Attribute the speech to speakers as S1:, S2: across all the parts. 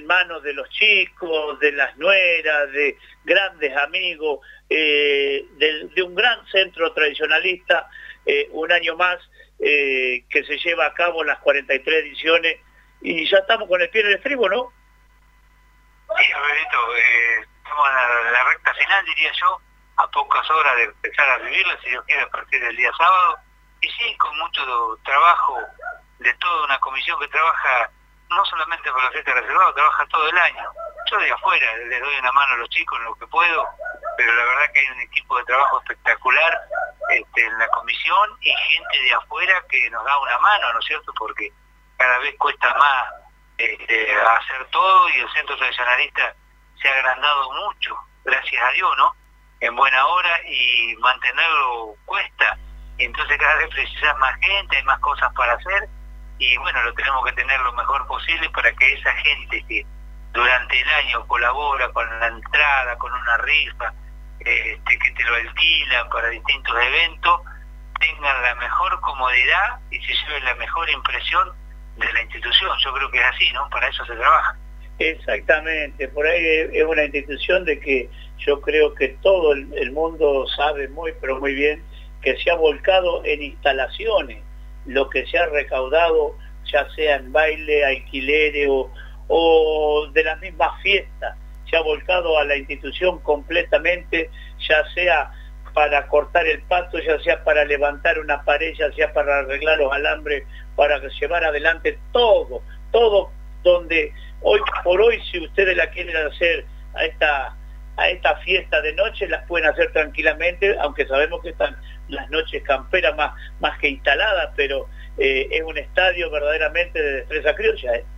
S1: manos de los chicos, de las nueras, de grandes amigos, de un gran centro tradicionalista, un año más que se lleva a cabo las 43 ediciones, y ya estamos con el pie en el estribo, ¿no?
S2: Sí, Roberto, estamos en la recta final, diría yo, a pocas horas de empezar a vivirla, si Dios quiere, a partir del día sábado, y sí, con mucho trabajo de toda una comisión que trabaja no solamente por la fiesta reservada, trabaja todo el año. Yo de afuera les doy una mano a los chicos en lo que puedo, pero la verdad que hay un equipo de trabajo espectacular en la comisión y gente de afuera que nos da una mano, ¿no es cierto? Porque cada vez cuesta más hacer todo, y el centro tradicionalista se ha agrandado mucho, gracias a Dios, ¿no? En buena hora, y mantenerlo cuesta, y entonces cada vez precisas más gente, hay más cosas para hacer, y bueno, lo tenemos que tener lo mejor posible para que esa gente que durante el año colabora con la entrada, con una rifa, que te lo alquilan para distintos eventos, tengan la mejor comodidad y se lleven la mejor impresión de la institución. Yo creo que es así, ¿no? Para eso se trabaja.
S1: Exactamente, por ahí es una institución de que yo creo que todo el mundo sabe muy, pero muy bien, que se ha volcado en instalaciones, lo que se ha recaudado, ya sea en baile, alquileres o de las mismas fiestas, se ha volcado a la institución completamente, ya sea para cortar el pasto, ya sea para levantar una pared, ya sea para arreglar los alambres, para llevar adelante todo donde hoy por hoy, si ustedes la quieren hacer a esta fiesta de noche, las pueden hacer tranquilamente, aunque sabemos que están las noches camperas más que instaladas, pero es un estadio verdaderamente de destreza criolla, ¿eh?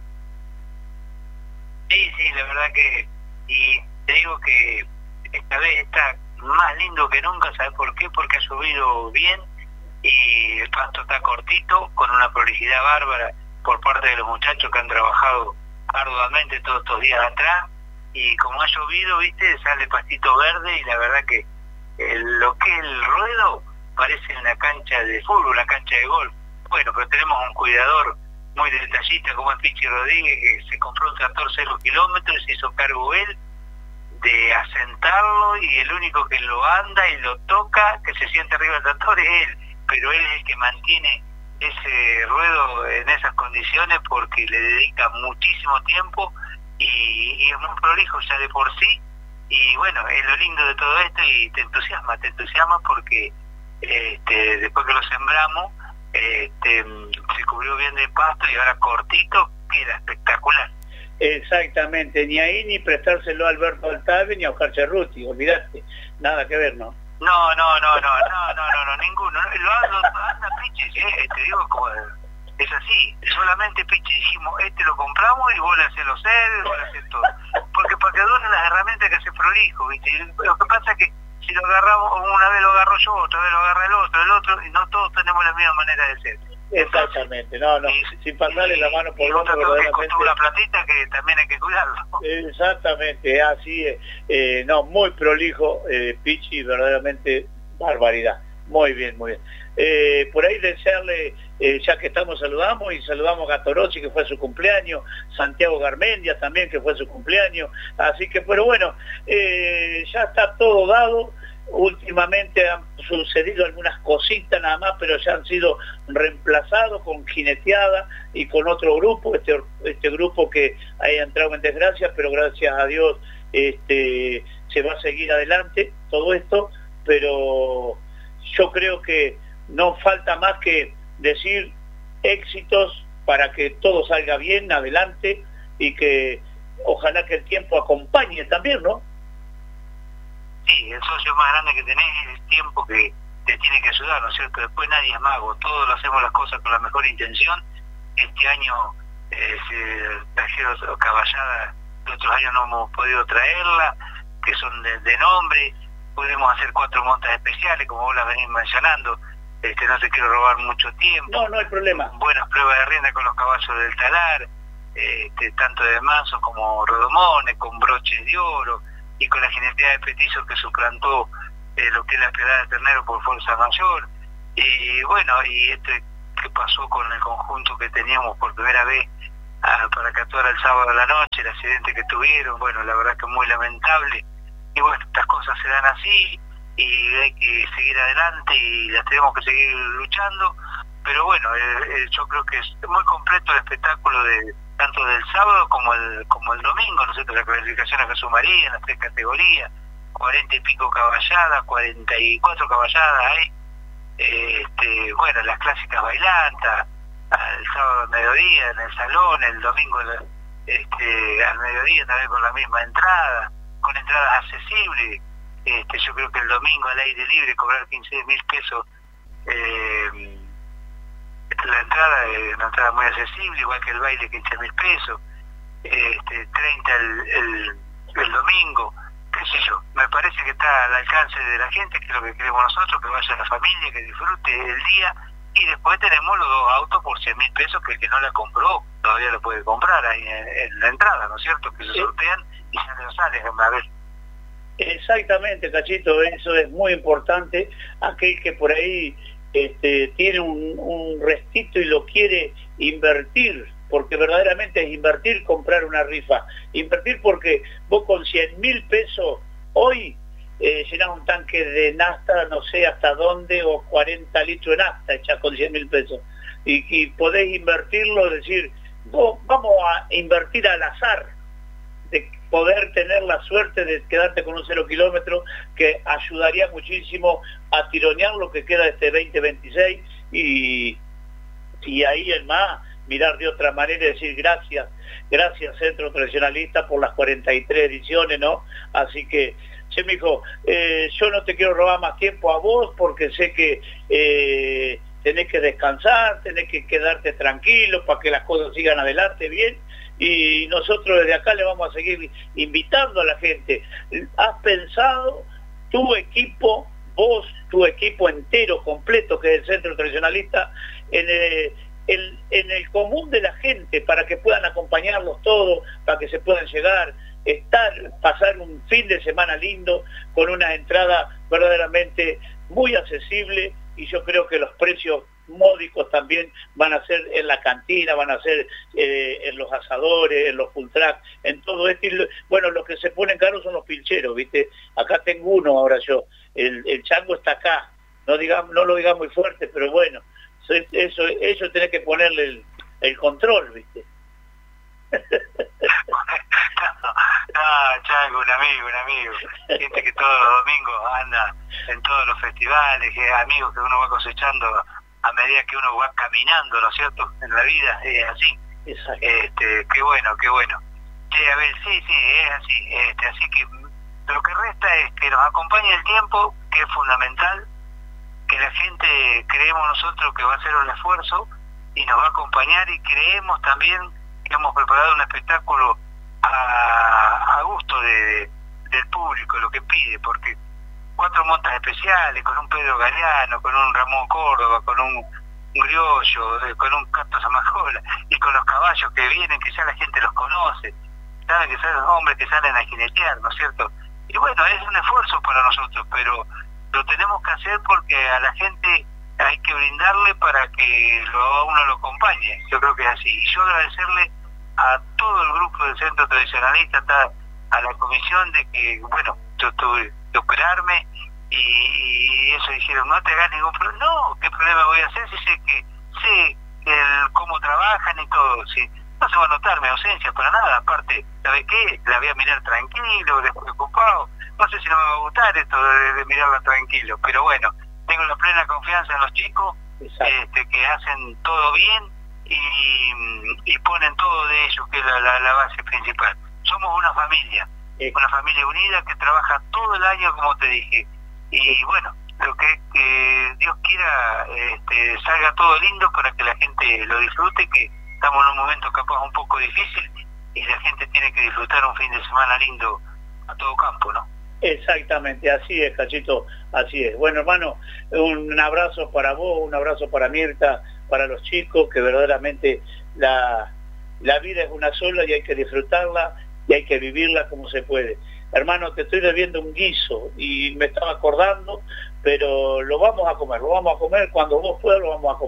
S2: Sí, la verdad que, y te digo que esta vez está más lindo que nunca. ¿Sabes por qué? Porque ha llovido bien y el pasto está cortito, con una prolijidad bárbara por parte de los muchachos que han trabajado arduamente todos estos días atrás, y como ha llovido, viste, sale pastito verde, y la verdad que lo que es el ruedo parece una cancha de fútbol, una cancha de golf. Bueno, pero tenemos un cuidador muy detallista como es Pichi Rodríguez, que se compró un tractor 0 kilómetros y se hizo cargo él de asentarlo, y el único que lo anda y lo toca, que se siente arriba del tractor, es él, pero él es el que mantiene ese ruedo en esas condiciones porque le dedica muchísimo tiempo y es muy prolijo ya de por sí. Y bueno, es lo lindo de todo esto, y te entusiasma porque después que lo sembramos se cubrió bien de pasto, y ahora cortito queda espectacular.
S1: Exactamente, ni ahí ni prestárselo a Alberto Altave ni a Oscar Cerruti, olvidaste, nada que ver, ¿no?
S2: No, ninguno. Lo anda Pichi, te digo, como es así, solamente Pichi, dijimos, lo compramos y vos le hacés los sedes, vos le hacés todo. Porque para que duren las herramientas que hace prolijo, ¿viste? Lo que pasa es que si lo agarramos, una vez lo agarro yo, otra vez lo agarra el otro, y no todos tenemos la misma manera de ser.
S1: Exactamente, no, sin pasarle la mano por
S2: otro que costó una platita que también hay que cuidarlo.
S1: Exactamente, así es. No, muy prolijo, Pichi, verdaderamente barbaridad. Muy bien. Por ahí desearle, ya que saludamos a Gatorossi, que fue su cumpleaños, Santiago Garmendia también, que fue su cumpleaños, así que, pero bueno, ya está todo dado. Últimamente han sucedido algunas cositas nada más, pero ya han sido reemplazados con jineteada y con otro grupo, este grupo que haya entrado en desgracia, pero gracias a Dios se va a seguir adelante todo esto, pero yo creo que no falta más que decir éxitos para que todo salga bien adelante, y que ojalá que el tiempo acompañe también, ¿no?
S2: Sí, el socio más grande que tenés es el tiempo, que te tiene que ayudar, ¿no es cierto? Después nadie es mago, todos lo hacemos las cosas con la mejor intención. Este año se trajeron caballadas, otros años no hemos podido traerla, que son de nombre. Pudimos hacer 4 montas especiales, como vos las venís mencionando. No te quiero robar mucho tiempo.
S1: No hay problema.
S2: Buenas pruebas de rienda con los caballos del talar, tanto de mansos como rodomones, con broches de oro, y con la jineteada de petizo que suplantó lo que es la piedad de ternero por fuerza mayor. Y bueno, y que pasó con el conjunto que teníamos por primera vez para que actuara el sábado a la noche, el accidente que tuvieron, bueno, la verdad que muy lamentable, y bueno, estas cosas se dan así, y hay que seguir adelante, y las tenemos que seguir luchando, pero bueno, yo creo que es muy completo el espectáculo tanto del sábado como el domingo, ¿no es cierto? Las clasificaciones que sumarían en las 3 categorías, 40 y pico caballadas, 44 caballadas hay, bueno, las clásicas bailantas, al sábado al mediodía en el salón, el domingo al mediodía también con la misma entrada, con entradas accesibles. Yo creo que el domingo al aire libre cobrar 15.000 pesos la entrada es una entrada muy accesible, igual que el baile 15.000 pesos, 30 el domingo, qué sé yo, me parece que está al alcance de la gente, que es lo que queremos nosotros, que vaya a la familia, que disfrute el día, y después tenemos los 2 autos por 100.000 pesos que el que no la compró todavía lo puede comprar ahí en la entrada, ¿no es cierto? Que se sortean y salen a ver.
S1: Exactamente, Cachito, eso es muy importante. Aquel que por ahí tiene un restito y lo quiere invertir, porque verdaderamente es invertir, comprar una rifa. Invertir porque vos con 100.000 pesos hoy llenás un tanque de nafta, no sé hasta dónde, o 40 litros de nafta echás con 100.000 pesos. Y podés invertirlo, es decir, vamos a invertir al azar, de poder tener la suerte de quedarte con un 0 kilómetro, que ayudaría muchísimo a tironear lo que queda de este 2026, y ahí el más mirar de otra manera y decir gracias Centro Tradicionalista por las 43 ediciones, ¿no? Así que, che, mijo, yo no te quiero robar más tiempo a vos, porque sé que tenés que descansar, tenés que quedarte tranquilo para que las cosas sigan adelante bien, y nosotros desde acá le vamos a seguir invitando a la gente. ¿Has pensado tu equipo, vos, tu equipo entero, completo, que es el Centro Tradicionalista, en el común de la gente, para que puedan acompañarlos todos, para que se puedan llegar, pasar un fin de semana lindo, con una entrada verdaderamente muy accesible, y yo creo que los precios módicos también van a ser en la cantina, van a ser en los asadores, en los full track, en todo esto. Bueno, los que se ponen caros son los pilcheros, ¿viste? Acá tengo uno ahora yo, el chango está acá, no lo digamos muy fuerte, pero bueno, eso tenés que ponerle el control, ¿viste?
S2: Chango, un amigo, gente que todos los domingos anda en todos los festivales, amigos que uno va cosechando a medida que uno va caminando, ¿no es cierto? En la vida es así.
S1: Exacto.
S2: Qué bueno. A ver, sí, es así. Así que lo que resta es que nos acompañe el tiempo, que es fundamental, que la gente creemos nosotros que va a hacer un esfuerzo y nos va a acompañar, y creemos también que hemos preparado un espectáculo a gusto del público, lo que pide, porque 4 montas especiales, con un Pedro Galeano, con un Ramón Córdoba, con un Griollo, con un Cato Zamajola, y con los caballos que vienen, que ya la gente los conoce, sabe que son hombres que salen a jinetear, ¿no es cierto? Y bueno, es un esfuerzo para nosotros, pero lo tenemos que hacer porque a la gente hay que brindarle para que uno lo acompañe. Yo creo que es así. Y yo agradecerle a todo el grupo del Centro Tradicionalista, a la comisión, de que, bueno, yo tuve que operarme, y eso dijeron, no te hagas ningún problema. No, ¿qué problema voy a hacer si sé cómo trabajan y todo? Si no se va a notar mi ausencia para nada, aparte, ¿sabes qué? La voy a mirar tranquilo, despreocupado. No sé si no me va a gustar esto de mirarla tranquilo, pero bueno, tengo la plena confianza en los chicos, que hacen todo bien y ponen todo de ellos, que es la base principal. Somos una familia unida que trabaja todo el año, como te dije, y bueno, lo que Dios quiera salga todo lindo para que la gente lo disfrute, que estamos en un momento capaz un poco difícil y la gente tiene que disfrutar un fin de semana lindo a todo campo, ¿no?
S1: Exactamente, así es, Cachito, así es. Bueno, hermano, un abrazo para vos, un abrazo para Mirta, para los chicos, que verdaderamente la vida es una sola y hay que disfrutarla y hay que vivirla como se puede. Hermano, te estoy debiendo un guiso y me estaba acordando, pero lo vamos a comer cuando vos puedas, lo vamos a comer.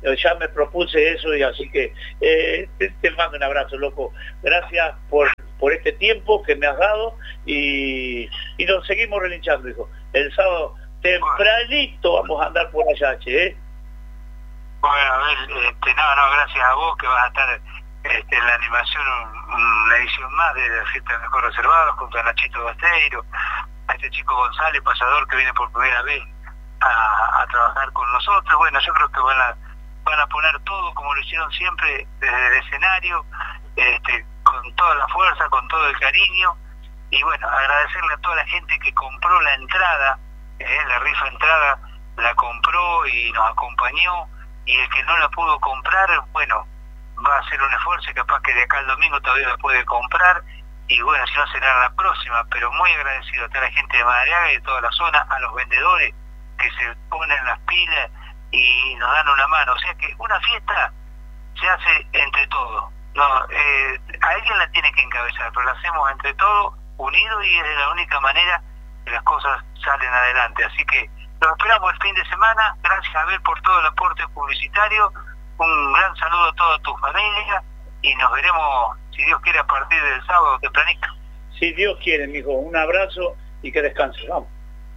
S1: ya me propuse eso, y así que te mando un abrazo, loco. Gracias por este tiempo que me has dado, y nos seguimos relinchando, hijo. El sábado tempranito vamos a andar por allá, che.
S2: Bueno, a ver, no, gracias a vos que vas a estar en la animación, una edición más de la fiesta de Mejor Reservados, junto a Nachito Basteiro, a este chico González, pasador, que viene por primera vez a trabajar con nosotros. Bueno, yo creo que van a poner todo como lo hicieron siempre desde el escenario, con toda la fuerza, con todo el cariño, y bueno, agradecerle a toda la gente que compró la entrada, la rifa entrada la compró y nos acompañó, y el que no la pudo comprar, bueno, va a hacer un esfuerzo y capaz que de acá al domingo todavía la puede comprar, y bueno, si no será la próxima. Pero muy agradecido a toda la gente de Madariaga y de toda la zona, a los vendedores que se ponen las pilas y nos dan una mano. O sea que una fiesta se hace entre todos, no, a alguien la tiene que encabezar, pero la hacemos entre todos, unidos, y es de la única manera que las cosas salen adelante. Así que los esperamos el fin de semana. Gracias, Abel, por todo el aporte publicitario. Un gran saludo a toda tu familia, y nos veremos, si Dios quiere, a partir del sábado tempranito.
S1: Si Dios quiere, mijo, un abrazo y que descanse. Vamos.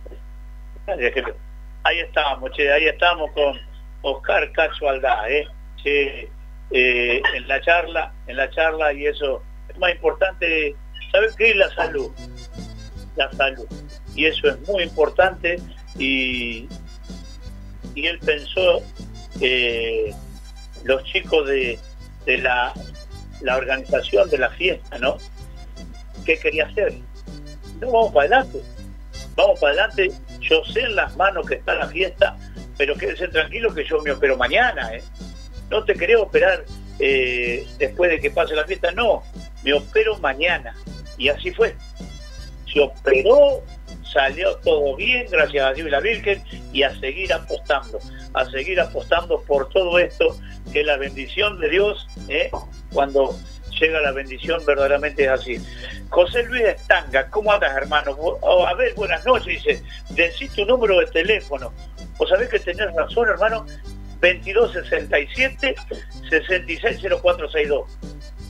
S1: Ahí estamos, che, ahí estamos con Oscar Casualdad, che, en la charla, y eso es más importante. ¿Sabes qué es la salud? La salud, y eso es muy importante, y él pensó, los chicos de la organización de la fiesta, ¿no? ¿Qué quería hacer? No, vamos para adelante, yo sé en las manos que está la fiesta, pero quédense tranquilos que yo me opero mañana, no te quería operar después de que pase la fiesta, no, me opero mañana, y así fue. Se operó, salió todo bien, gracias a Dios y la Virgen, y a seguir apostando por todo esto, que la bendición de Dios, cuando llega la bendición verdaderamente es así. José Luis Estanga, ¿cómo andas, hermano? A ver, buenas noches, dice, decí tu número de teléfono. Vos sabés que tenés razón, hermano, 2267 660462.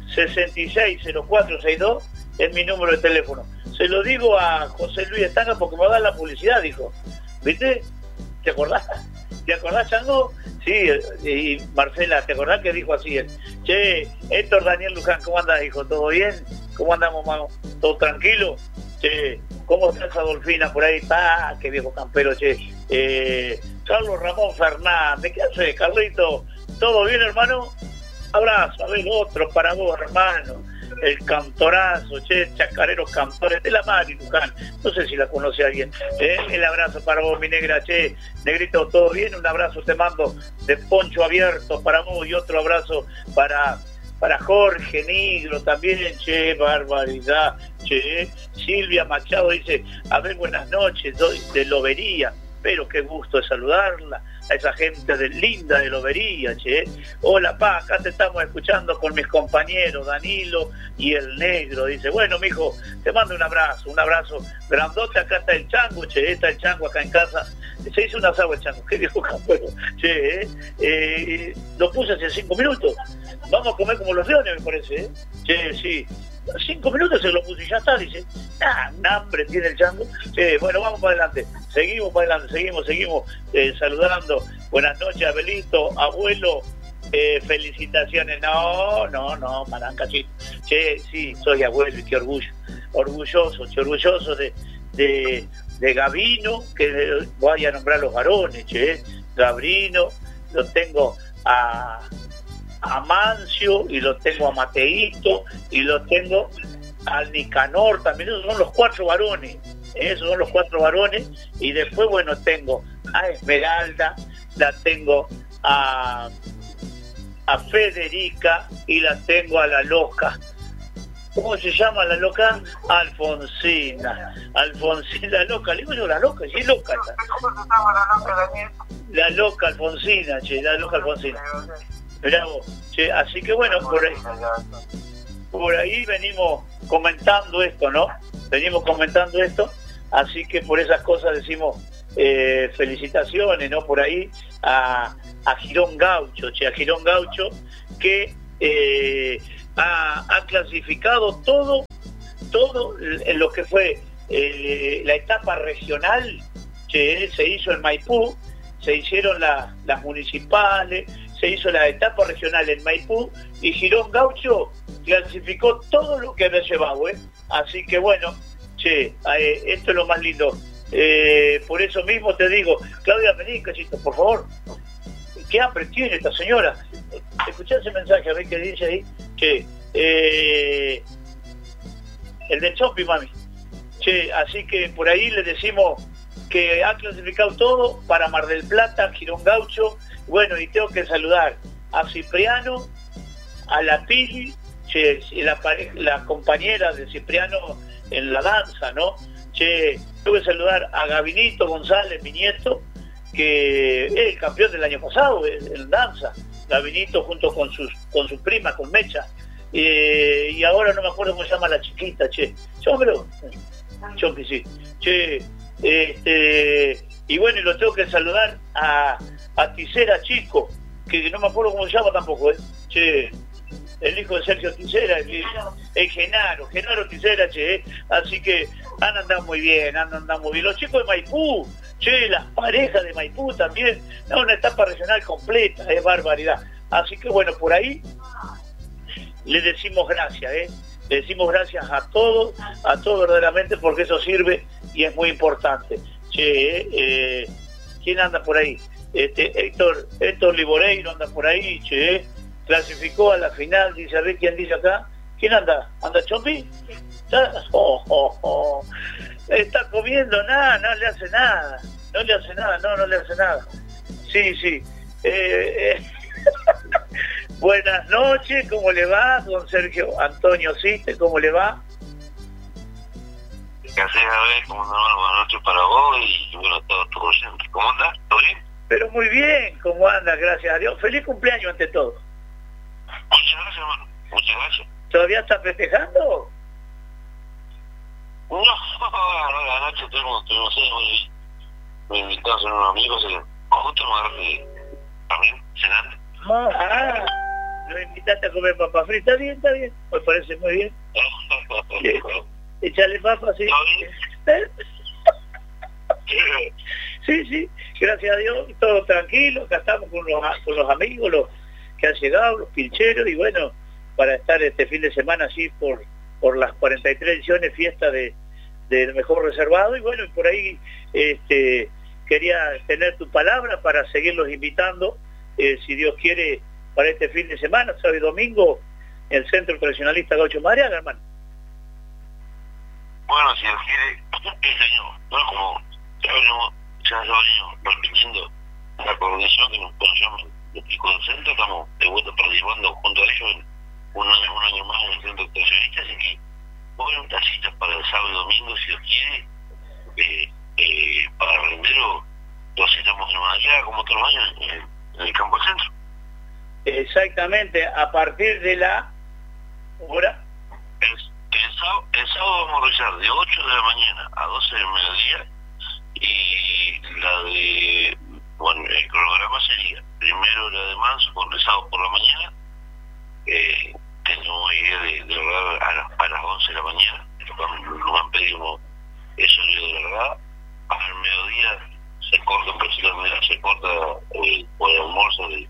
S1: 660462 es mi número de teléfono. Se lo digo a José Luis Estanga porque me va a dar la publicidad, dijo. ¿Viste? ¿Te acordás? ¿Te acordás, Chango? Sí, y Marcela, ¿te acordás que dijo así él? Che, Héctor Daniel Luján, ¿cómo andás, hijo? ¿Todo bien? ¿Cómo andamos, mano? ¿Todo tranquilo? Che, ¿cómo estás, Adolfina, por ahí? Qué viejo campero, che. Carlos Ramón Fernández, ¿qué haces, Carlito? ¿Todo bien, hermano? Abrazo, a ver, otro para vos, hermano. El cantorazo, che, chacareros cantores de la Mari Luján, no sé si la conoce alguien, el abrazo para vos, mi negra, che, negrito, todo bien, un abrazo te mando de poncho abierto para vos, y otro abrazo para Jorge Nigro también, che, barbaridad, che. Silvia Machado dice, a ver, buenas noches, de Lobería, pero qué gusto de saludarla, a esa gente linda de Lobería, che. Hola, pa, acá te estamos escuchando con mis compañeros Danilo y el Negro. Dice, bueno, mijo, te mando un abrazo grandote. Acá está el Chango, che, está el Chango acá en casa. Se hizo un asado el Chango, qué viejo campeón, che, lo puse hace 5 minutos. Vamos a comer como los leones, me parece, che, sí. 5 minutos se lo puse y ya está, dice. Un hambre tiene el Chango. Bueno, vamos para adelante. Seguimos saludando. Buenas noches, Abelito, abuelo. Felicitaciones. No, Marancachito. Che, sí, soy abuelo y qué orgullo. Orgulloso de Gabino, que voy a nombrar los varones, che. Gabrino, lo tengo a Mancio, y lo tengo a Mateito, y lo tengo al Nicanor también. Esos son los 4 varones, y después, bueno, tengo a Esmeralda, la tengo a Federica, y la tengo a la loca. ¿Cómo se llama la loca? Alfonsina, la loca. Le digo yo, la loca, sí, loca.
S2: ¿Cómo se llama la loca, Daniel?
S1: La loca Alfonsina, che, la loca Alfonsina. Mirá vos, che, así que bueno, por ahí venimos comentando esto, ¿no? Así que por esas cosas decimos, felicitaciones, ¿no? Por ahí a Girón Gaucho, a Girón Gaucho, que ha clasificado todo en lo que fue la etapa regional, que se hizo en Maipú, se hicieron las municipales, se hizo la etapa regional en Maipú, y Girón Gaucho clasificó todo lo que había llevado, Así que bueno, esto es lo más lindo. Por eso mismo te digo, Claudia, vení, cachito, por favor. ¿Qué hambre tiene esta señora? Escuchá ese mensaje, a ver qué dice ahí. El de Chopi, mami. Así que por ahí le decimos que ha clasificado todo para Mar del Plata, Girón Gaucho. Bueno, y tengo que saludar a Cipriano, a la Pili, la compañera de Cipriano en la danza, ¿no? Tengo que saludar a Gabinito González, mi nieto, que es el campeón del año pasado en danza. Gabinito junto con su prima, con Mecha. Y ahora no me acuerdo cómo se llama la chiquita, Chopi, sí. Y bueno, y lo tengo que saludar a Tisera Chico, que no me acuerdo cómo se llama tampoco, el hijo de Sergio Tisera, el Genaro Tisera, así que han andado muy bien. Los chicos de Maipú, las parejas de Maipú también, una etapa regional completa, es barbaridad. Así que bueno, por ahí le decimos gracias, le decimos gracias a todos verdaderamente, porque eso sirve y es muy importante. ¿Quién anda por ahí? Héctor Liboreiro anda por ahí, clasificó a la final, dice, a ver quién dice acá. ¿Quién anda? ¿Anda Chopi? Está comiendo nada, no le hace nada. Sí. Buenas noches, ¿cómo le va, don Sergio Antonio Ciste? ¿Cómo le va?
S3: Gracias, a ver, ¿cómo andamos? Buenas noches para vos y bueno, a todos tus oyentes. ¿Cómo andas? ¿Todo bien?
S1: Pero muy bien, ¿cómo anda? Gracias a Dios. Feliz cumpleaños ante todo.
S3: Muchas gracias, hermano. Muchas gracias.
S1: ¿Todavía estás festejando?
S3: No, la noche tuvimos ahí, me invitaron a ser unos amigos y justo me agarré también, cenando.
S1: Lo invitaste a comer papa frita, está bien, me parece muy bien. Echale papa, sí. Sí, gracias a Dios, todo tranquilo, acá estamos con los amigos, los que han llegado, los pincheros, y bueno, para estar este fin de semana así por las 43 ediciones, fiesta del mejor reservado, y bueno, y por ahí quería tener tu palabra para seguirlos invitando, si Dios quiere, para este fin de semana, sábado y domingo, en el Centro Tradicionalista Gaucho Madariaga, hermano.
S3: Bueno, si Dios quiere, este año, no como ya venimos repitiendo la coordinación que nos conocemos de Pico del Centro, estamos de vuelta participando junto a ellos un año más en el Centro Tradicionalista, así que voy a unas citas para el sábado y domingo, si Dios quiere, para Rendero, lo citamos en Madariaga como todos los años en el Campo del Centro.
S1: Exactamente, a partir de la hora.
S3: El sábado vamos a realizar de 8 de la mañana a 12 del mediodía, y el cronograma sería primero la de Manso con rezado por la mañana, tenemos idea de orar a las 11 de la mañana, nos han pedido eso de verdad, al mediodía se corta por el almuerzo de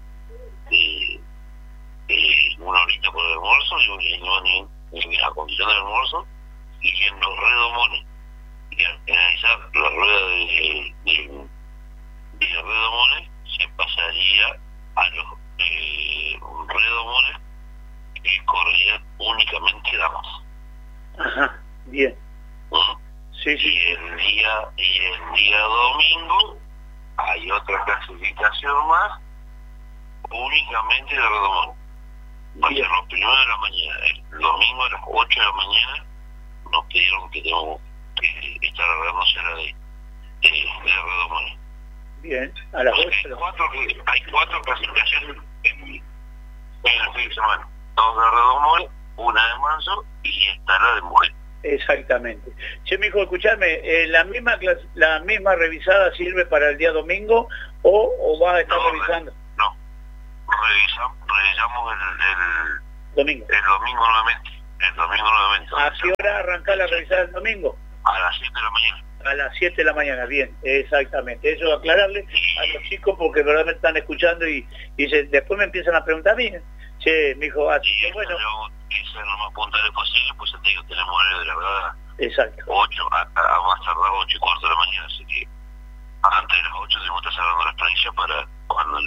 S3: una horita por el almuerzo y a condición del almuerzo, y en los redomones y al finalizar la rueda de redomones se pasaría a los redomones que corrían únicamente damas.
S1: Ajá, bien. Sí.
S3: Y el día domingo hay otra clasificación más únicamente de redomones. Va a ser los primeros de la mañana. El domingo a las 8 de la mañana nos pidieron que tenemos que estar arreglando cera de redomones.
S1: Bien, a las 8.
S3: Hay cuatro clasificaciones en el fin de semana. Dos de redomones, una de Manso y está la de Moreno.
S1: Exactamente. Che, mijo, escuchame, ¿la misma revisada sirve para el día domingo o vas a estar revisando?
S3: No, revisamos el
S1: Domingo.
S3: El domingo nuevamente.
S1: ¿A qué hora arranca la revisada el domingo?
S3: A las 7 de la mañana.
S1: A las 7 de la mañana, bien, exactamente. Eso aclararle a los chicos porque verdaderamente están escuchando y después me empiezan a preguntar a mí. Che, mijo, así que bueno.
S3: Que sea lo más puntual posible, pues ya te digo, tenemos horario de la verdad.
S1: Exacto.
S3: 8, a más tardar 8 y cuarto de la mañana, así que antes de las 8 tenemos que estar cerrando las planillas para cuando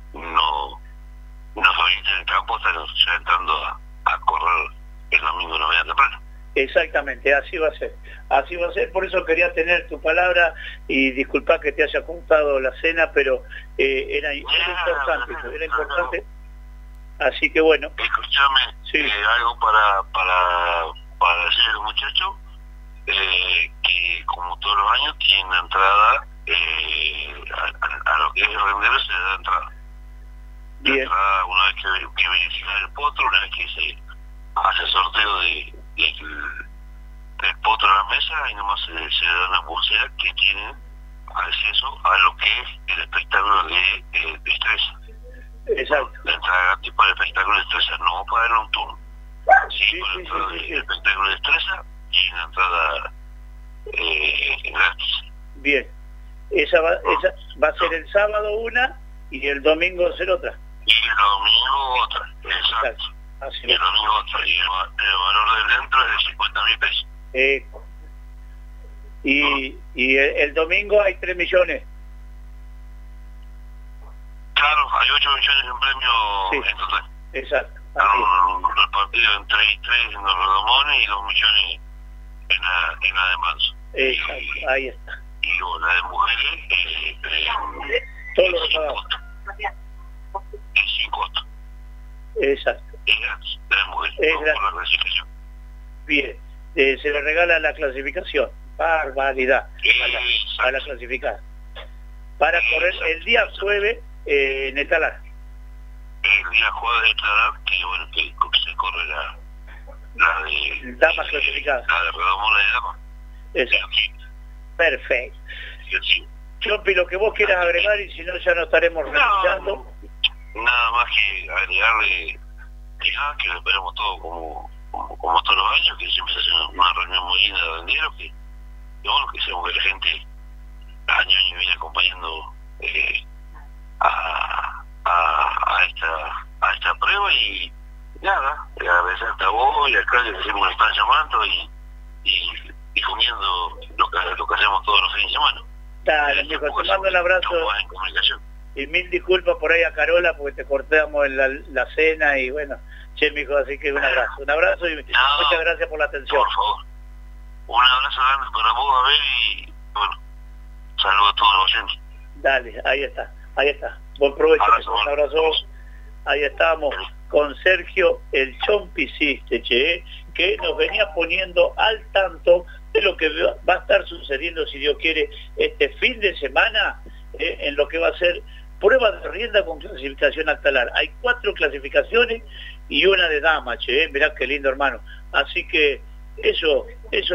S3: nos habiliten el campo, estar ya entrando a correr el domingo de la mañana temprano.
S1: Exactamente, así va a ser, por eso quería tener tu palabra y disculpa que te haya contado la cena, pero era importante, así que bueno.
S3: Escúchame,
S1: sí.
S3: Algo para decir al muchacho, que como todos los años tiene una entrada, a lo que es el rendero se le da entrada.
S1: Bien.
S3: Entrada una vez que verifica el potro, una vez que se hace sorteo del potro a la mesa y nomás se da una pulsera que tiene acceso a lo que es el espectáculo de destreza.
S1: Exacto.
S3: La entrada gratis para el espectáculo de destreza, no para darle un turno. Sí, para la entrada del espectáculo de destreza y una entrada gratis.
S1: Bien. Esa va a ser el sábado una y el domingo va a ser otra.
S3: Y el domingo otra, exacto.
S1: Así
S3: y el domingo otra. Y el valor del dentro es de 50.000 pesos.
S1: Y el domingo hay 3 millones.
S3: Claro, hay 8 millones en premio en total.
S1: Exacto.
S3: Repartido en 3 y 3 en los Rodomones y 2 millones en la de Manso.
S1: Exacto, ahí está.
S3: Y bueno, la de mujeres
S1: todo lo que paga.
S3: Es sin costo.
S1: Exacto.
S3: Es gratis, la de mujeres, por la clasificación.
S1: Bien, se le regala la clasificación. Barbaridad. A la clasificada. Para correr el día jueves en el talar.
S3: El día jueves de talar, que bueno, que se corre la de
S1: damas clasificadas.
S3: La de Redomona de damas.
S1: Exacto. Perfecto.
S3: Sí.
S1: Chopi, lo que vos quieras agregar y si no ya nos estaremos revisando.
S3: Nada más que agregarle que lo esperamos todo como todos los años, que siempre se hace una reunión muy linda de venderos, que bueno, que seamos que la gente año a año viene acompañando a esta prueba y nada, agradecer a vos y acá que siempre nos están llamando y difundiendo lo que hacemos todos los fines de semana.
S1: Dale, mijo, te mando un abrazo y mil disculpas por ahí a Carola porque te cortamos en la cena y bueno, che, mijo, así que un abrazo y muchas gracias por la atención.
S3: Por favor, un abrazo grande para vos, Abel, y bueno, saludos a todos los oyentes.
S1: Dale, ahí está, buen provecho, un abrazo. Ahí estamos con Sergio el Chompiciste, que nos venía poniendo al tanto de lo que va a estar sucediendo, si Dios quiere, este fin de semana, en lo que va a ser prueba de rienda con clasificación al talar. Hay 4 clasificaciones y una de dama, mirá qué lindo, hermano. Así que eso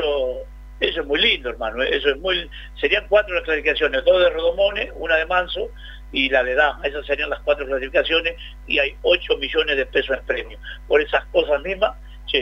S1: es muy lindo, hermano. Serían 4 las clasificaciones, 2 de Rodomones, una de Manso y la de dama. Esas serían las 4 clasificaciones y hay 8 millones de pesos en premio. Por esas cosas mismas,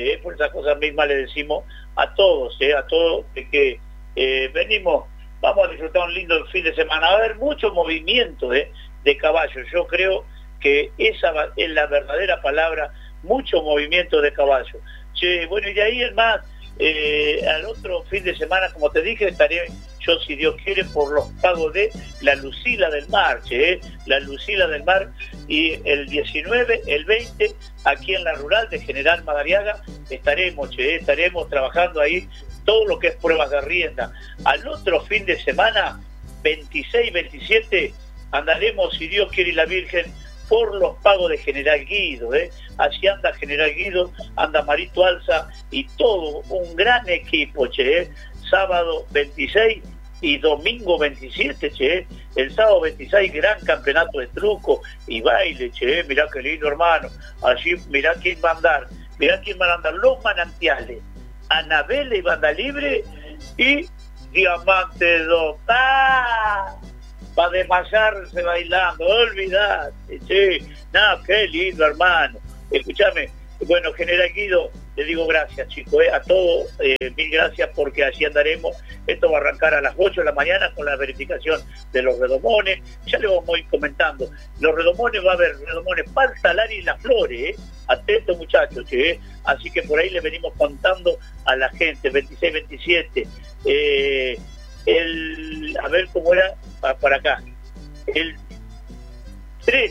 S1: le decimos a todos, de que venimos, vamos a disfrutar un lindo fin de semana. Va a haber mucho movimiento de caballos. Yo creo que esa es la verdadera palabra, mucho movimiento de caballos. Bueno, y de ahí es más, al otro fin de semana, como te dije, estaré yo, si Dios quiere, por los pagos de la Lucila del Mar, la Lucila del Mar, y el 19, el 20, aquí en la rural de General Madariaga, estaremos trabajando ahí todo lo que es pruebas de rienda. Al otro fin de semana, 26, 27, andaremos, si Dios quiere y la Virgen, por los pagos de General Guido, así anda General Guido, anda Marito Alza y todo un gran equipo, sábado 26 y domingo 27, el sábado 26 gran campeonato de truco y baile, mirá qué lindo, hermano. Allí mirá quién va a andar, los manantiales, Anabela y Banda Libre y Diamante 2. Para desmayarse bailando, olvidate, sí. No, qué lindo, hermano. Escúchame, bueno, General Guido, le digo gracias, chicos, a todos, mil gracias, porque así andaremos. Esto va a arrancar a las 8 de la mañana con la verificación de los redomones. Ya le vamos a ir comentando. Los redomones, va a haber redomones para el Talar y Las Flores, Atentos, muchachos, así que por ahí le venimos contando a la gente. 26, 27, a ver cómo era para acá, el 3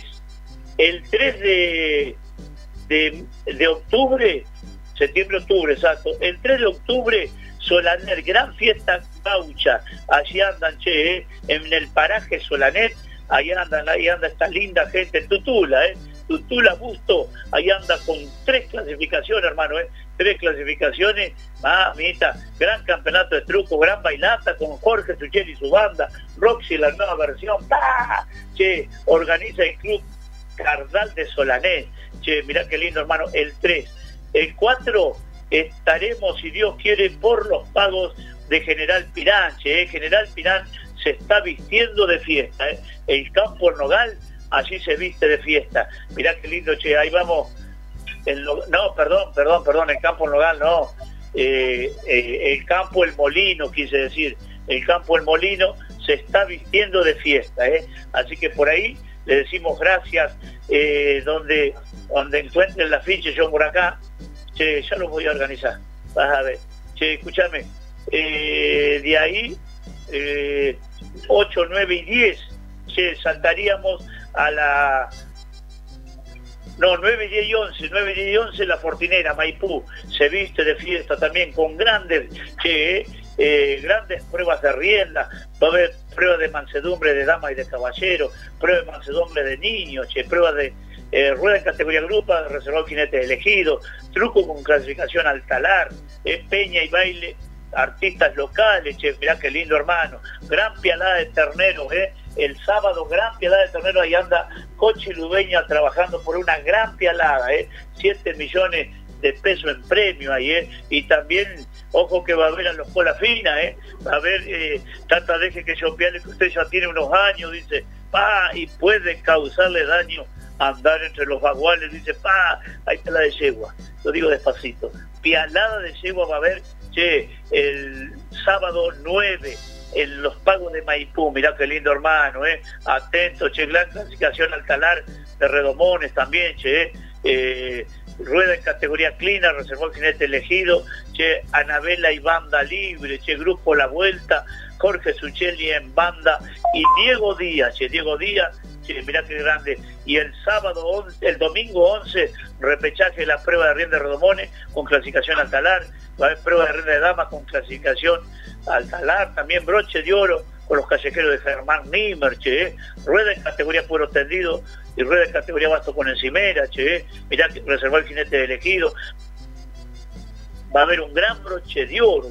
S1: de octubre, septiembre-octubre, exacto, el 3 de octubre, Solanet, gran fiesta gaucha, allí andan, en el paraje Solanet, ahí anda esta linda gente, Tutula, Tutula Busto, ahí anda con 3 clasificaciones, hermano, 3 clasificaciones, mamita, gran campeonato de truco, gran bailata con Jorge Suchel y su banda, Roxy, la nueva versión, organiza el club Cardal de Solanet, mirá qué lindo, hermano, el 3, el 4 estaremos, si Dios quiere, por los pagos de General Pirán, General Pirán se está vistiendo de fiesta, el campo El Nogal, allí se viste de fiesta, mirá qué lindo, ahí vamos, no, perdón, el campo El Nogal no, el campo El Molino, quise decir, el campo El Molino se está vistiendo de fiesta, así que por ahí le decimos gracias, donde encuentren la ficha, yo por acá, ya lo voy a organizar, vas a ver, escúchame, de ahí, 8, 9 y 10, saltaríamos a la... No, 9, 10 y 11, 9, 10 y 11 la Fortinera, Maipú, se viste de fiesta también con grandes, grandes pruebas de rienda, va a haber pruebas de mansedumbre de dama y de caballero, pruebas de mansedumbre de niños, pruebas de rueda en categoría grupa, reservado jinete elegido, truco con clasificación al talar, peña y baile, artistas locales, mirá qué lindo, hermano, gran pialada de terneros, el sábado gran pialada de terneros, ahí anda Coche Lubeña trabajando por una gran pialada, 7 millones de pesos en premio ahí, y también, ojo que va a haber a los cola fina, va a haber tanta deje que yo piale que usted ya tiene unos años, dice, y puede causarle daño andar entre los baguales, dice, ahí está la de yegua, lo digo despacito, pialada de yegua va a haber, el sábado 9, en los pagos de Maipú, mirá qué lindo, hermano, atento, gran clasificación al talar de redomones también, rueda en categoría clina, reservó el jinete elegido, Anabela y Banda Libre, grupo La Vuelta, Jorge Suchelli en banda, y Diego Díaz, mirá qué grande, y el domingo 11, repechaje de la prueba de rienda de redomones con clasificación al talar, va a haber prueba de rienda de damas con clasificación al talar, también broche de oro con los callejeros de Germán Nimmer, rueda en categoría puro tendido y rueda en categoría basto con encimera, mirá que reservó el jinete elegido, va a haber un gran broche de oro,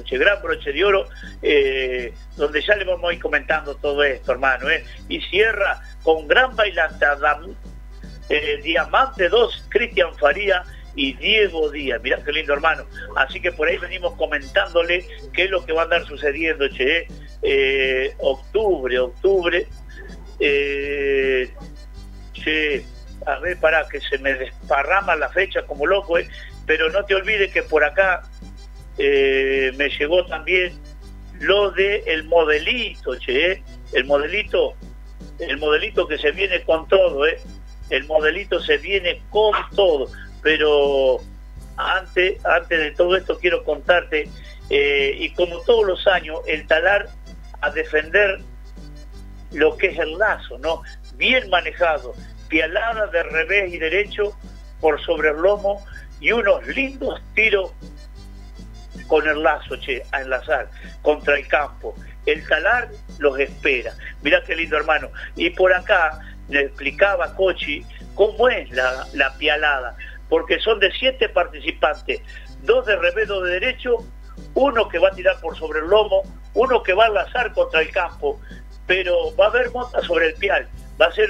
S1: donde ya le vamos a ir comentando todo esto, hermano, y cierra con gran bailanta, Diamante 2, Cristian Faría y Diego Díaz, mirá qué lindo, hermano, así que por ahí venimos comentándole qué es lo que va a andar sucediendo, octubre, a ver, para que se me desparrama la fecha como loco, pero no te olvides que por acá me llegó también lo de el modelito, el modelito que se viene con todo, el modelito se viene con todo, pero antes de todo esto quiero contarte, y como todos los años, el talar a defender lo que es el lazo, ¿no? Bien manejado, pialada de revés y derecho por sobre el lomo y unos lindos tiros con el lazo, a enlazar contra el campo. El talar los espera. Mirá qué lindo, hermano. Y por acá le explicaba Cochi cómo es la pialada, porque son de 7 participantes, 2 de revés, 2 de derecho, uno que va a tirar por sobre el lomo, uno que va a enlazar contra el campo, pero va a haber monta sobre el pial, va a ser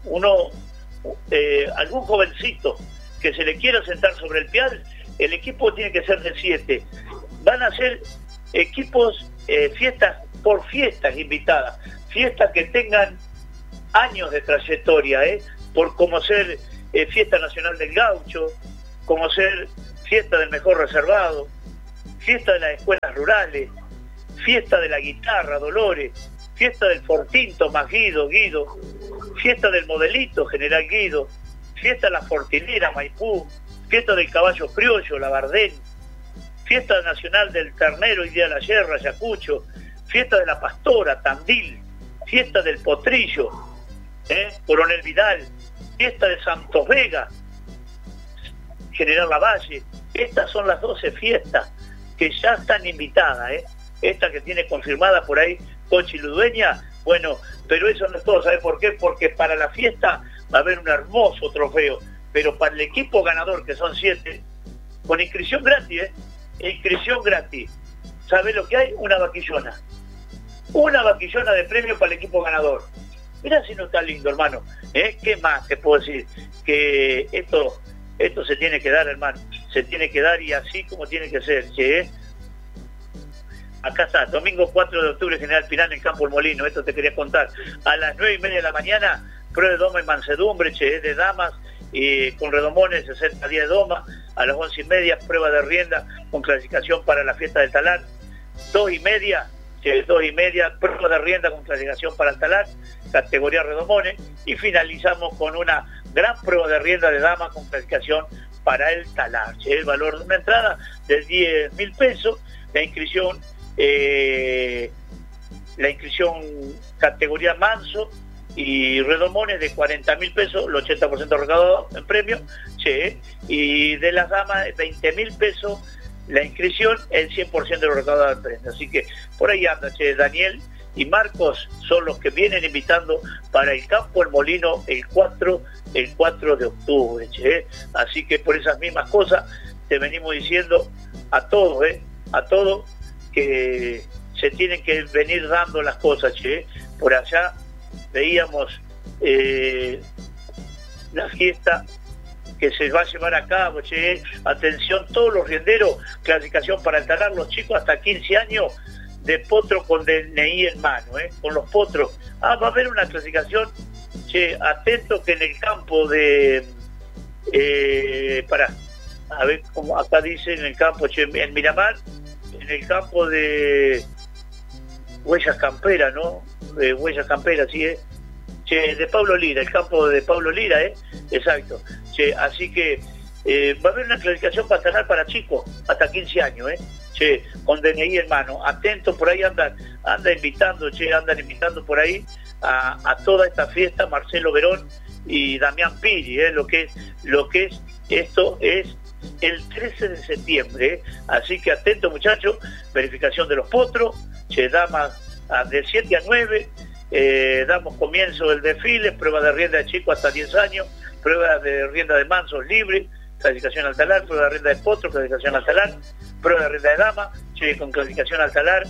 S1: algún jovencito que se le quiera sentar sobre el pial. El equipo tiene que ser de 7, van a ser equipos, fiestas por fiestas invitadas, fiestas que tengan años de trayectoria, por como ser Fiesta Nacional del Gaucho, como ser Fiesta del Mejor Reservado, Fiesta de las Escuelas Rurales, Fiesta de la Guitarra, Dolores, Fiesta del Fortín, Tomás Guido, Fiesta del Modelito, General Guido, Fiesta de la Fortinera, Maipú, Fiesta del Caballo Criollo, Labardén, Fiesta Nacional del Ternero y Día de la Yerra, Ayacucho, Fiesta de la Pastora, Tandil, Fiesta del Potrillo, Coronel Vidal, Fiesta de Santos Vega, General Lavalle. Estas son las 12 fiestas que ya están invitadas, esta que tiene confirmada por ahí Cochi Ludueña. Bueno, pero eso no es todo, ¿sabes por qué? Porque para la fiesta va a haber un hermoso trofeo, pero para el equipo ganador, que son 7, con inscripción gratis, inscripción gratis. ¿Sabes lo que hay? Una vaquillona de premio para el equipo ganador. Mirá si no está lindo, hermano. ¿Qué más te puedo decir? Que esto se tiene que dar, hermano. Se tiene que dar, y así como tiene que ser, che. Acá está, domingo 4 de octubre, General Pilar, en Campo El Molino. Esto te quería contar. A las 9:30 de la mañana, prueba de doma y mansedumbre, de damas, con redomones, 60 días de doma. A las 11:30, prueba de rienda con clasificación para la fiesta del talar. 2:30, prueba de rienda con clasificación para el talar, categoría redomones. Y finalizamos con una gran prueba de rienda de damas con clasificación para el talar. El valor de una entrada de 10.000 pesos. La inscripción categoría manso y redomones de 40.000 pesos, el 80% recaudado en premio, y de las damas 20.000 pesos la inscripción, el 100% de lo recaudado en premio. Así que por ahí anda, Daniel y Marcos son los que vienen invitando para el Campo El Molino el 4 de octubre, Así que por esas mismas cosas te venimos diciendo a todos, que se tienen que venir dando las cosas, Por allá veíamos la fiesta que se va a llevar a cabo, atención, todos los rienderos, clasificación para el talar, los chicos hasta 15 años de potro con DNI en mano, con los potros. Va a haber una clasificación, atento que en el campo de a ver como acá dice, en el campo, en Miramar, en el campo de Huellas Campera, ¿no? Huellas Campera, sí, de Pablo Lira, el campo de Pablo Lira, exacto. Así que va a haber una clasificación para talar para chicos hasta 15 años, con DNI en mano. Atentos, por ahí andan invitando por ahí a toda esta fiesta Marcelo Verón y Damián Piri, lo que es esto es el 13 de septiembre, así que atento, muchachos. Verificación de los potros, damas de 7 a 9, damos comienzo del desfile, prueba de rienda de chicos hasta 10 años, prueba de rienda de mansos libre, clasificación al talar, prueba de rienda de potro, clasificación al talar, prueba de rienda de dama, con clasificación al talar,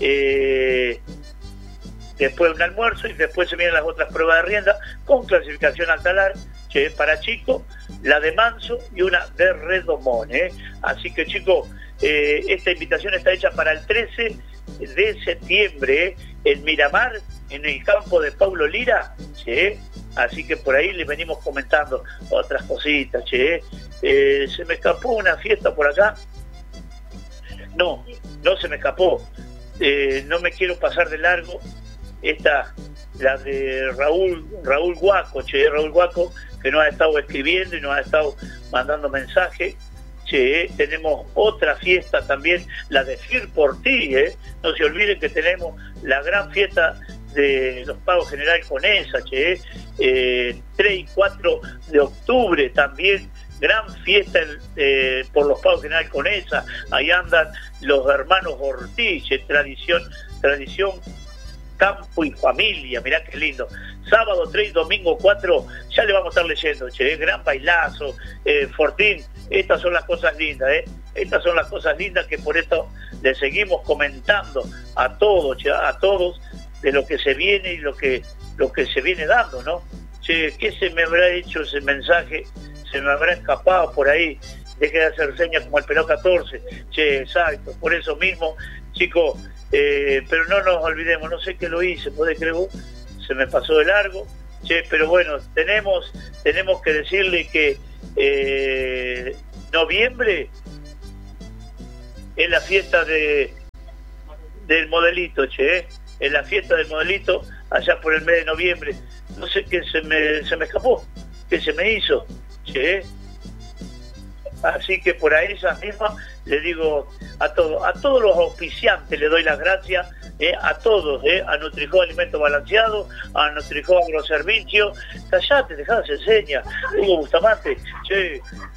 S1: después un almuerzo, y después se vienen las otras pruebas de rienda con clasificación al talar, para chicos, la de manso y una de redomón, Así que, chicos, esta invitación está hecha para el 13 de septiembre, en Miramar, en el campo de Pablo Lira, Así que por ahí les venimos comentando otras cositas, se me escapó una fiesta por acá. No se me escapó, no me quiero pasar de largo. La de Raúl Guaco, Raúl Guaco, que nos ha estado escribiendo y nos ha estado mandando mensajes. Tenemos otra fiesta también, la de Fir por ti, no se olviden que tenemos la gran fiesta de los Pagos General Conesa, 3 y 4 de octubre también, gran fiesta por los Pagos General Conesa. Ahí andan los hermanos Ortiz, tradición, campo y familia, mirá qué lindo. Sábado 3 y domingo 4, ya le vamos a estar leyendo, gran bailazo, Fortín. Estas son las cosas lindas, Estas son las cosas lindas que por esto le seguimos comentando a todos, de lo que se viene y lo que se viene dando, ¿no? ¿Qué se me habrá hecho ese mensaje? Se me habrá escapado por ahí deje de hacer señas como el pelado 14. Che, exacto, por eso mismo, chicos, pero no nos olvidemos, no sé qué lo hice, podés creer vos, se me pasó de largo, che, pero bueno, tenemos que decirle que noviembre es la fiesta del modelito, che, es la fiesta del modelito allá por el mes de noviembre. No sé qué se me escapó, qué se me hizo, che. Así que por ahí esas mismas le digo a todos los auspiciantes le doy las gracias, a todos, a Nutrijo Alimento Balanceado, a Nutrijo Agroservicio. Callate, dejá de hacer señas, Hugo Bustamante, che,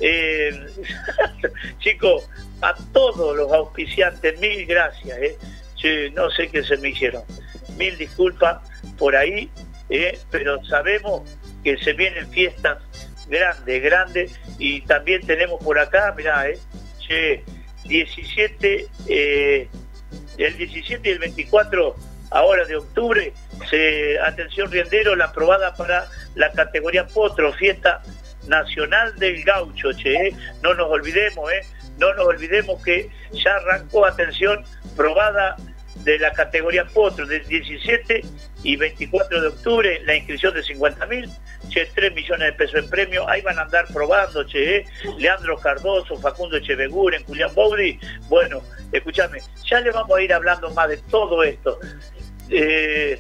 S1: chicos, a todos los auspiciantes, mil gracias, che, no sé qué se me hicieron, mil disculpas por ahí, pero sabemos que se vienen fiestas grandes, y también tenemos por acá, mirá, che, el 17 y el 24 ahora de octubre, atención riendero, la aprobada para la categoría Potro, fiesta nacional del gaucho, che, no nos olvidemos que ya arrancó, atención, probada de la categoría Potro del 17 y 24 de octubre, la inscripción de 50.000, che, 3 millones de pesos en premio, ahí van a andar probando, che, Leandro Cardoso, Facundo Echeveguren, Julián Baudi. Bueno, escúchame, ya le vamos a ir hablando más de todo esto. ¿En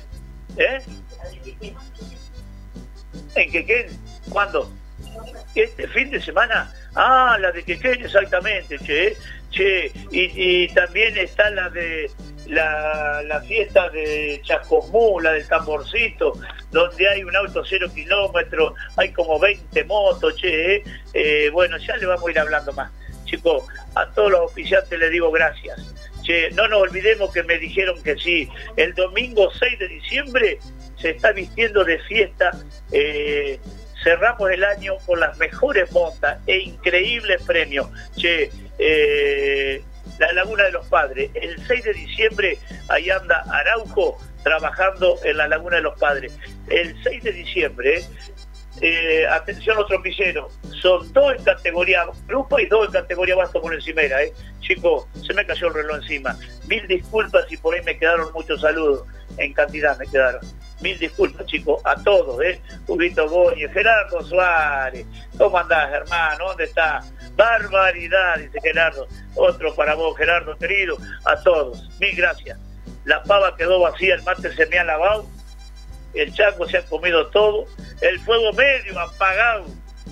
S1: Quequén? ¿Cuándo? ¿Este fin de semana? Ah, la de Quequén, exactamente, che, y también está la de la fiesta de Chascomú, la del Tamborcito, donde hay un auto 0 kilómetros, hay como 20 motos, che, bueno, ya le vamos a ir hablando más. Chicos, a todos los oficiantes les digo gracias. Che, no nos olvidemos que me dijeron que sí, el domingo 6 de diciembre se está vistiendo de fiesta, cerramos el año con las mejores montas e increíbles premios. Che, la Laguna de los Padres, el 6 de diciembre ahí anda Araujo trabajando en la Laguna de los Padres. El 6 de diciembre, atención los tropilleros, son 2 en categoría grupo y 2 en categoría basto por encimera, chicos, se me cayó el reloj encima, mil disculpas si por ahí me quedaron muchos saludos, en cantidad me quedaron, mil disculpas, chicos, a todos, Huguito Goñez, Gerardo Suárez, ¿cómo andás, hermano? ¿Dónde estás? Barbaridad, dice Gerardo, otro para vos, Gerardo querido, a todos, mil gracias. La pava quedó vacía, el mate se me ha lavado, el chango se ha comido todo, el fuego medio apagado.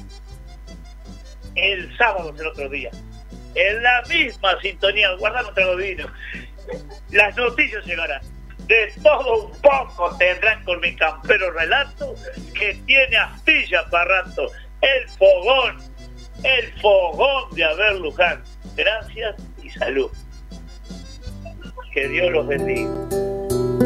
S1: El sábado el otro día, en la misma sintonía, guardame un trago de vino, las noticias llegarán. De todo un poco tendrán con mi campero relato, que tiene astilla para rato, el fogón de Haber Luján. Gracias y salud. Que Dios los bendiga.